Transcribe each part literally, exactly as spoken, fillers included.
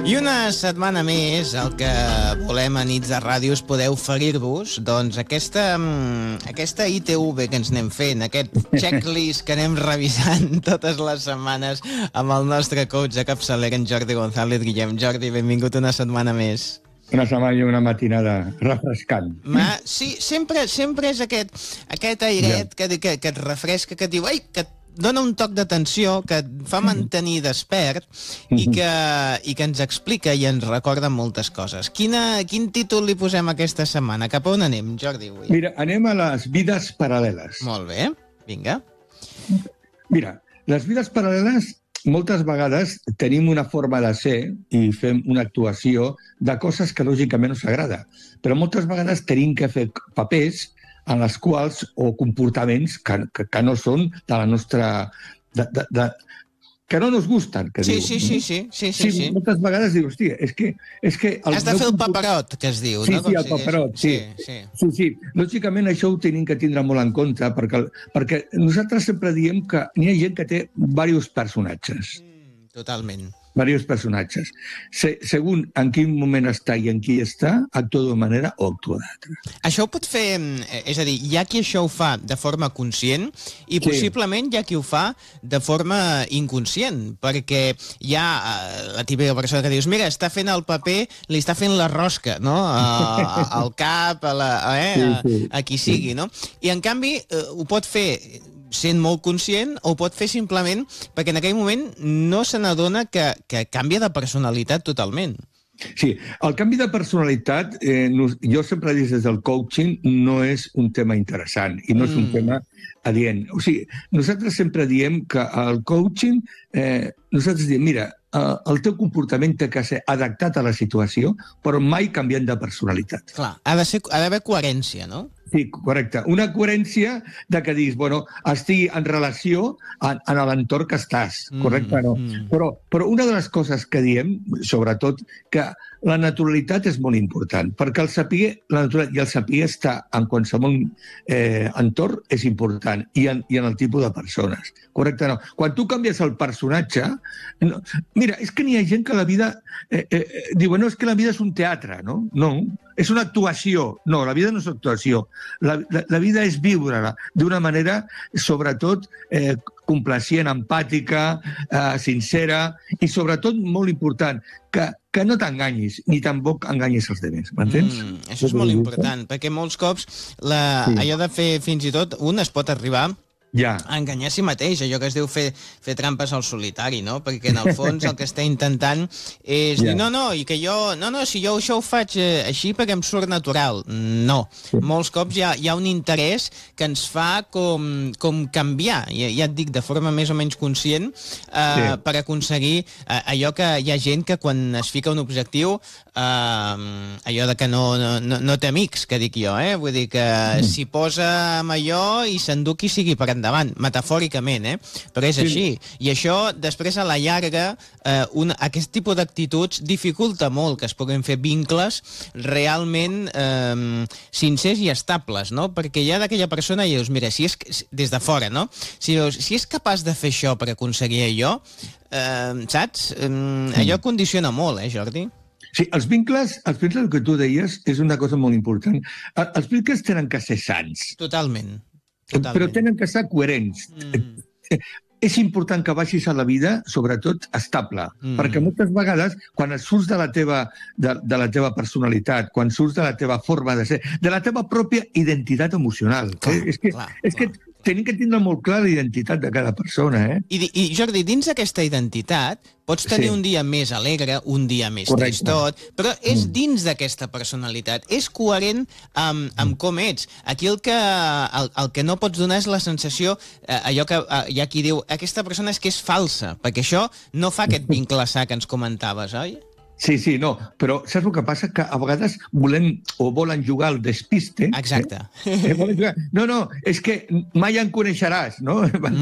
I una setmana més, el que volem a Nits de Ràdio és poder oferir-vos doncs, aquesta, aquesta I T V que ens anem fent, aquest checklist que anem revisant totes les setmanes amb el nostre coach de capçalera, en Jordi González. Guillem, Jordi, benvingut una setmana més. Una setmana i una matinada refrescant. Ma, sí, sempre, sempre és aquest, aquest airet yeah. que, que, que et refresca, que et diu, ai, que et dona un toc d'atenció, que et fa mantenir despert i que, i que ens explica i ens recorda moltes coses. Quina, quin títol li posem aquesta setmana? Cap a on anem, Jordi, avui? Mira, anem a les vides paral·leles. Molt bé, vinga. Mira, les vides paral·leles moltes vegades tenim una forma de ser i fem una actuació de coses que lògicament no s'agrada, però moltes vegades tenim que fer papers en les quals, o comportaments que, que, que no són de la nostra... De, de, de, que no nos gusten, que sí, diu. Sí, sí, sí, sí, sí, sí, sí. Moltes vegades dius, hòstia, és que... És que el Has de fer el comport... paperot, que es diu, sí, no? Sí, Com el paperot, sí. Sí, sí. sí, sí. Lògicament això ho tenim que tindre molt en compte, perquè, perquè nosaltres sempre diem que n'hi ha gent que té diversos personatges. Mm, totalment. Diversos personatges. Se, segons en quin moment està i en qui està, actua d'una manera o actua d'altra. Això ho pot fer... És a dir, hi ha qui això ho fa de forma conscient i sí. Possiblement hi ha qui ho fa de forma inconscient, perquè hi ha la típica persona que dius, mira, està fent el paper, li està fent la rosca, no? A, al cap, a, la, a, eh? a, a qui sigui, no? I en canvi ho pot fer sent molt conscient o ho pot fer simplement perquè en aquell moment no se n'adona que, que canvia de personalitat totalment. Sí, el canvi de personalitat, eh, no, jo sempre he dit des del coaching, no és un tema interessant i no és un mm. tema adient. O sigui, nosaltres sempre diem que el coaching, eh, nosaltres diem, mira, eh, el teu comportament té que ser adaptat a la situació, però mai canviant de personalitat. Clar, ha de ser, ha d'haver coherència, no? Sí, correcte. Una coherència de que dius, bueno, estic en relació en, en l'entorn que estàs, correcte? No? Mm. Però, però una de les coses que diem, sobretot, que la naturalitat és molt important, perquè el saber, la naturalitat i el saber estar en qualsevol eh, entorn és important, i en, i en el tipus de persones, correcte? No? Quan tu canvies el personatge... No, mira, és que n'hi ha gent que la vida... Eh, eh, diu, no, és que la vida és un teatre, no? No, és una actuació. No, la vida no és actuació. La, la, la vida és viure-la d'una manera, sobretot, eh, complacient, empàtica, eh, sincera i, sobretot, molt important, que, que no t'enganyis, ni tampoc enganyis els altres, m'entens? Mm, això és molt important, perquè molts cops la, sí. allò de fer, fins i tot, un es pot arribar ja. a enganyar a si mateix, allò que es diu fer, fer trampes al solitari, no? Perquè en el fons el que està intentant és ja. dir, no, no, i que jo, no, no, si jo això ho faig eh, així perquè em surt natural. No. Sí. Molts cops hi ha, hi ha un interès que ens fa com, com canviar, ja, ja et dic, de forma més o menys conscient, eh, sí. per aconseguir eh, allò que hi ha gent que quan es fica un objectiu, eh, allò de que no, no, no té amics, que dic jo, eh? Vull dir que mm. s'hi posa amb allò i s'endú qui sigui per endavant, metafòricament, eh? Però és sí. així. I això, després, a la llarga, eh, un, aquest tipus d'actituds dificulta molt que es puguin fer vincles realment eh, sincers i estables, no? Perquè hi ha d'aquella persona i dius, mira, si és, des de fora, no? Si, dius, si és capaç de fer això per aconseguir allò, eh, saps? Eh, allò condiciona molt, eh, Jordi? Sí, els vincles, els vincles que tu deies és una cosa molt important. Els vincles tenen que ser sants. Totalment. Totalment. Però tenen que ser coherents. Mm. És important que vagis a la vida, sobretot, estable. Mm. Perquè moltes vegades, quan surts de la, teva, de, de la teva personalitat, quan surts de la teva forma de ser, de la teva pròpia identitat emocional. Clar, eh? És que, clar, és clar. que tenim que tindre molt clar la identitat de cada persona. Eh? I, I, Jordi, dins d'aquesta identitat, pots tenir sí. un dia més alegre, un dia més Correcte. tristot, però és mm. dins d'aquesta personalitat, és coherent amb, amb com ets. Aquí el que, el, el que no pots donar és la sensació, eh, allò que eh, hi ha qui diu, aquesta persona és que és falsa, perquè això no fa aquest vincle sa que ens comentaves, oi? Sí, sí, no, però saps el que passa? Que a vegades volem o volen jugar al despiste. Exacte. Eh? Jugar... No, no, és que mai en coneixeràs, no?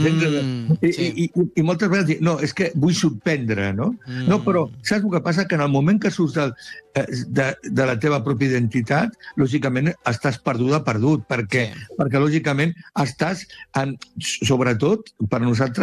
Mm, I, sí. i, i, I moltes vegades dic, no, és que vull sorprendre, no? Mm. No, però saps el que passa? Que en el moment que surts del, de, de la teva pròpia identitat, lògicament estàs perduda, perdut, perquè, sí. perquè lògicament estàs, en, sobretot, per nosaltres,